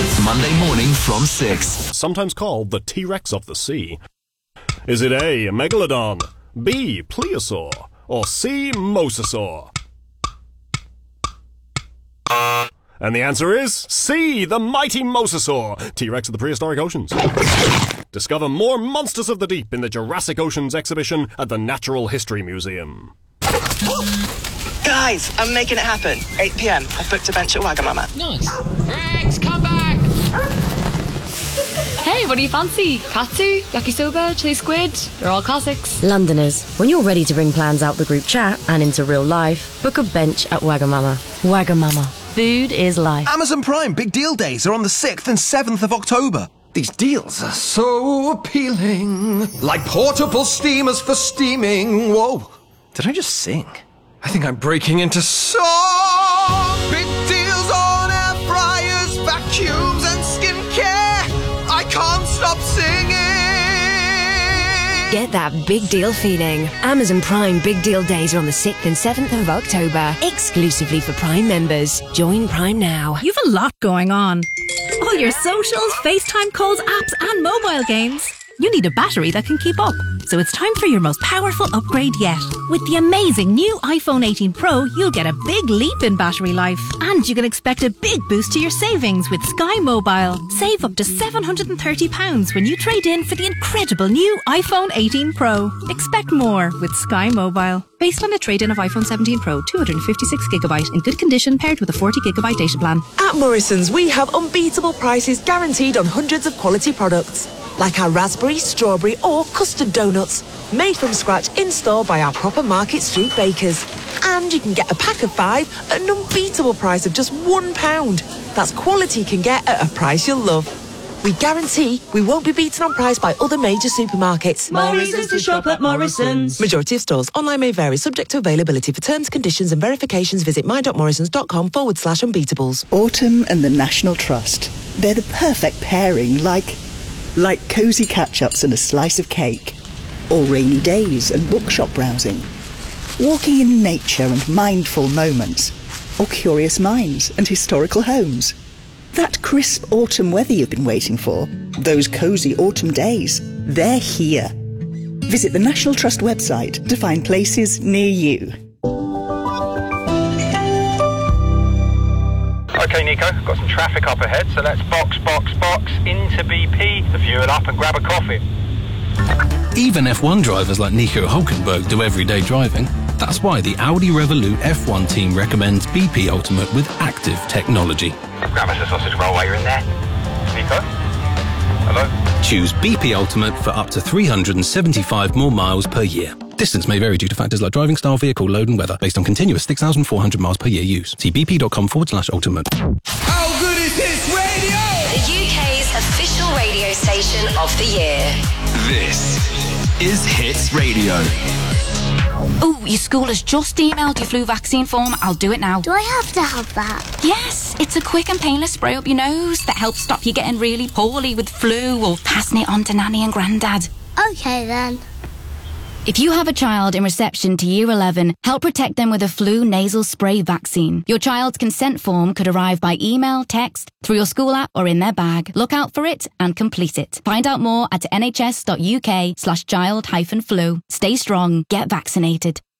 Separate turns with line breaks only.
Monday morning from 6.
Sometimes called the T-Rex of the sea. Is it A, Megalodon, B, Plesiosaur, or C, Mosasaur? And the answer is C, the mighty Mosasaur, T-Rex of the prehistoric oceans. Discover more monsters of the deep in the Jurassic Oceans exhibition at the Natural History Museum.
Guys, I'm making it happen. 8 p.m. I've booked a bench at Wagamama.
Nice. Rex, come back!
Hey, what do you fancy? Katsu, yakisoba, chili squid? They're all classics.
Londoners, when you're ready to bring plans out the group chat and into real life, book a bench at Wagamama. Wagamama. Food is life.
Amazon Prime Big Deal Days are on the 6th and 7th of October. These deals are so appealing. Like portable steamers for steaming. Whoa. Did I just sing? I think I'm breaking into song. Big deals on air fryers, vacuums and skincare. I can't stop singing.
Get that big deal feeling. Amazon Prime Big Deal Days are on the 6th and 7th of October. Exclusively for Prime members. Join Prime now.
You've a lot going on. All your socials, FaceTime calls, apps and mobile games. You need a battery that can keep up. So it's time for your most powerful upgrade yet. With the amazing new iPhone 18 Pro, you'll get a big leap in battery life. And you can expect a big boost to your savings with Sky Mobile. Save up to £730 when you trade in for the incredible new iPhone 18 Pro. Expect more with Sky Mobile. Based on a trade-in of iPhone 17 Pro, 256GB in good condition paired with a 40GB data plan.
At Morrison's, we have unbeatable prices guaranteed on hundreds of quality products. Like our raspberry, strawberry or custard donuts. Made from scratch in-store by our proper Market Street bakers. And you can get a pack of 5 at an unbeatable price of just £1. That's quality you can get at a price you'll love. We guarantee we won't be beaten on price by other major supermarkets.
More reasons to shop at Morrison's.
Majority of stores. Online may vary, subject to availability. For terms, conditions and verifications, visit my.morrisons.com/unbeatables.
Autumn and the National Trust. They're the perfect pairing, like cosy catch-ups and a slice of cake. Or rainy days and bookshop browsing. Walking in nature and mindful moments. Or curious minds and historical homes. That crisp autumn weather you've been waiting for. Those cosy autumn days. They're here. Visit the National Trust website to find places near you.
OK, Nico, got some traffic up ahead, so let's box into BP, fuel up and grab a coffee.
Even F1 drivers like Nico Hulkenberg do everyday driving. That's why the Audi Revolut F1 team recommends BP Ultimate with active technology.
Grab us a sausage roll while you're in there. Nico? Hello?
Choose BP Ultimate for up to 375 more miles per year. Distance may vary due to factors like driving style, vehicle load and weather, based on continuous 6,400 miles per year use. See bp.com/ultimate.
How good is this radio?
The UK's official radio station of the year.
This is Hits Radio.
Oh, your school has just emailed your flu vaccine form. I'll do it now.
Do I have to have that?
Yes, it's a quick and painless spray up your nose that helps stop you getting really poorly with flu or passing it on to Nanny and Grandad.
Okay then.
If you have a child in reception to Year 11, help protect them with a flu nasal spray vaccine. Your child's consent form could arrive by email, text, through your school app or in their bag. Look out for it and complete it. Find out more at nhs.uk/child-flu. Stay strong, get vaccinated.